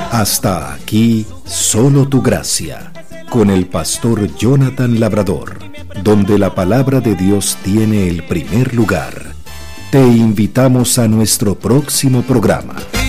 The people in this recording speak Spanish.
Hasta aquí, solo tu gracia, con el pastor Jonathan Labrador, donde la palabra de Dios tiene el primer lugar. Te invitamos a nuestro próximo programa.